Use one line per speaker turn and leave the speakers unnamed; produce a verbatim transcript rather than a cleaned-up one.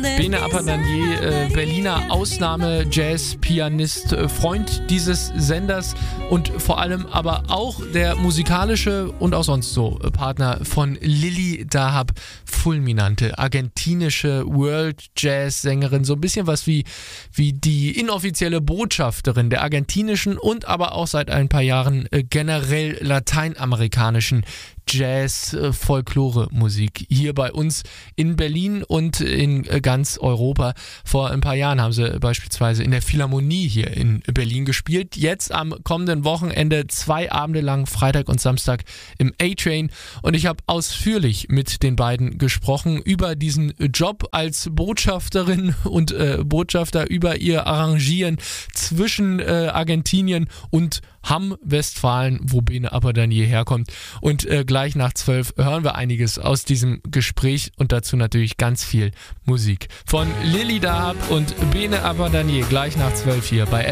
Bene Aperdanier, äh, Berliner Ausnahme-Jazz-Pianist, äh, Freund dieses Senders und vor allem aber auch der musikalische und auch sonst so äh, Partner von Lili Dahab, fulminante argentinische World-Jazz-Sängerin, so ein bisschen was wie, wie die inoffizielle Botschafterin der argentinischen und aber auch seit ein paar Jahren äh, generell lateinamerikanischen Jazz, äh, Folklore-Musik hier bei uns in Berlin und in äh, ganz Europa. Vor ein paar Jahren haben sie beispielsweise in der Philharmonie hier in Berlin gespielt. Jetzt am kommenden Wochenende zwei Abende lang, Freitag und Samstag im A-Train, und ich habe ausführlich mit den beiden gesprochen über diesen Job als Botschafterin und äh, Botschafter, über ihr Arrangieren zwischen äh, Argentinien und Hamm, Westfalen, wo Bene Aperdanier herkommt. Und äh, gleich nach zwölf hören wir einiges aus diesem Gespräch und dazu natürlich ganz viel Musik. Von Lili Dahab und Bene Aperdanier gleich nach zwölf hier bei